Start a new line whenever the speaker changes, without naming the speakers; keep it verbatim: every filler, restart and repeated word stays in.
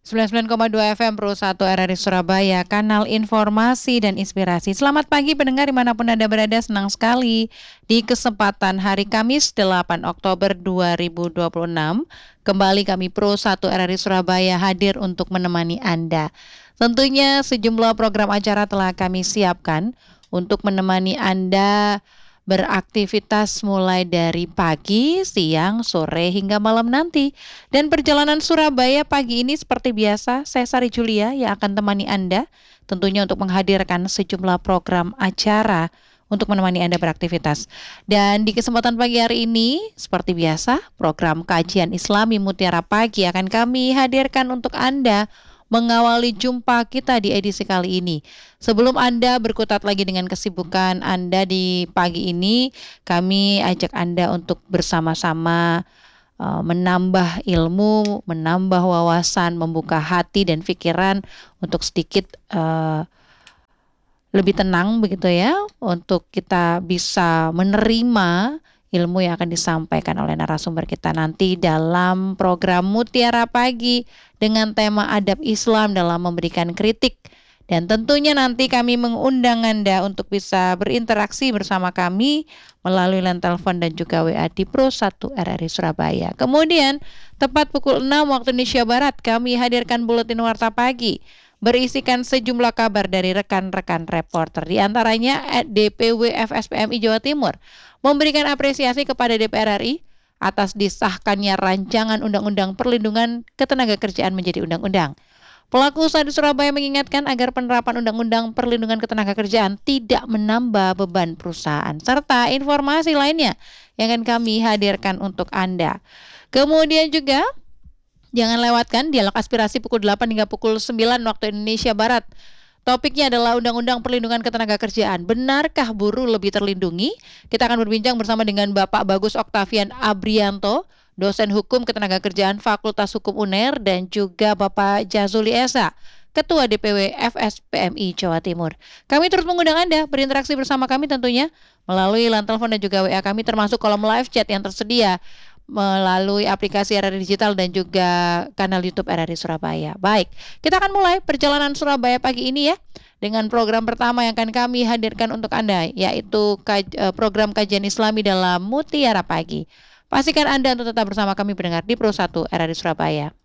sembilan puluh sembilan koma dua F M Pro satu R R I Surabaya, kanal informasi dan inspirasi. Selamat pagi pendengar dimanapun Anda berada, senang sekali di kesempatan hari Kamis delapan Oktober dua ribu dua puluh enam. Kembali kami Pro satu R R I Surabaya hadir untuk menemani Anda. Tentunya sejumlah program acara telah kami siapkan untuk menemani Anda beraktivitas mulai dari pagi, siang, sore, hingga malam nanti. Dan perjalanan Surabaya pagi ini seperti biasa, saya Sari Julia yang akan temani Anda, tentunya untuk menghadirkan sejumlah program acara untuk menemani Anda beraktivitas. Dan di kesempatan pagi hari ini, seperti biasa, program Kajian Islami Mutiara Pagi akan kami hadirkan untuk Anda mengawali jumpa kita di edisi kali ini. Sebelum Anda berkutat lagi dengan kesibukan Anda di pagi ini, kami ajak Anda untuk bersama-sama uh, menambah ilmu, menambah wawasan, membuka hati dan pikiran untuk sedikit uh, lebih tenang begitu ya, untuk kita bisa menerima ilmu yang akan disampaikan oleh narasumber kita nanti dalam program Mutiara Pagi dengan tema adab Islam dalam memberikan kritik. Dan tentunya nanti kami mengundang Anda untuk bisa berinteraksi bersama kami melalui line telepon dan juga W A di Pro satu R R I Surabaya. Kemudian tepat pukul enam waktu Indonesia Barat kami hadirkan Buletin Warta Pagi berisikan sejumlah kabar dari rekan-rekan reporter, di antaranya D P W F S P M I Jawa Timur memberikan apresiasi kepada D P R R I atas disahkannya rancangan Undang-Undang Perlindungan Ketenagakerjaan menjadi undang-undang. Pelaku usaha di Surabaya mengingatkan agar penerapan Undang-Undang Perlindungan Ketenagakerjaan tidak menambah beban perusahaan, serta informasi lainnya yang akan kami hadirkan untuk Anda. Kemudian juga jangan lewatkan dialog aspirasi pukul delapan hingga pukul sembilan waktu Indonesia Barat. Topiknya adalah Undang-Undang Perlindungan Ketenagakerjaan. Benarkah buruh lebih terlindungi? Kita akan berbincang bersama dengan Bapak Bagus Oktavian Abrianto, dosen hukum ketenagakerjaan Fakultas Hukum U N E R, dan juga Bapak Jazuli Esa, Ketua D P W F S P M I Jawa Timur. Kami terus mengundang Anda berinteraksi bersama kami tentunya melalui line telepon dan juga W A kami, termasuk kolom live chat yang tersedia melalui aplikasi R R I Digital dan juga kanal YouTube R R I Surabaya. Baik, kita akan mulai perjalanan Surabaya pagi ini ya dengan program pertama yang akan kami hadirkan untuk Anda, yaitu kaj- program Kajian Islami dalam Mutiara Pagi. Pastikan Anda untuk tetap bersama kami pendengar di Pro satu R R I Surabaya.